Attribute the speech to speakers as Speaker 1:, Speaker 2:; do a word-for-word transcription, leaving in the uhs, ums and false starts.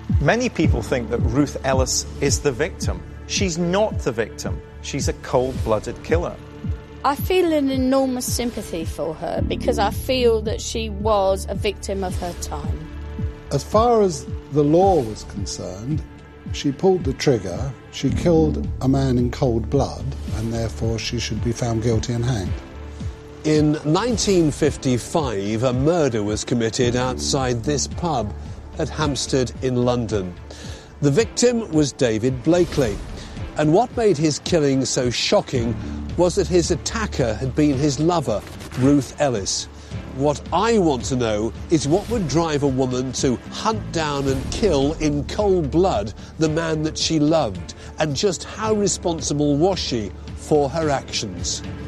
Speaker 1: Many people think that Ruth Ellis is the victim. She's not the victim. She's a cold-blooded killer.
Speaker 2: I feel an enormous sympathy for her because I feel that she was a victim of her time.
Speaker 3: As far as the law was concerned, she pulled the trigger, she killed a man in cold blood, and therefore she should be found guilty and hanged.
Speaker 4: In nineteen fifty-five, a murder was committed outside this pub at Hampstead in London. The victim was David Blakely, and what made his killing so shocking was that his attacker had been his lover, Ruth Ellis. What I want to know is what would drive a woman to hunt down and kill in cold blood the man that she loved, and just how responsible was she for her actions?